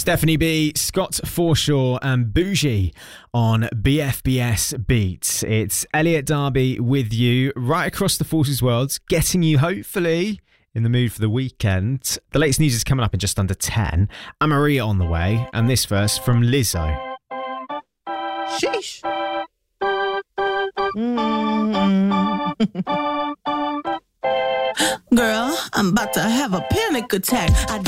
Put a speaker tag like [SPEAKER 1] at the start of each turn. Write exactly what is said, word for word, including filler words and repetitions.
[SPEAKER 1] Stephanie B, Scott Forshaw and Bougie on B F B S Beats. It's Elliot Darby with you right across the Forces world, getting you hopefully in the mood for the weekend. The latest news is coming up in just under ten. Amaria on the way, and this verse from Lizzo.
[SPEAKER 2] Sheesh. Mm. Girl, I'm about to have a panic attack. I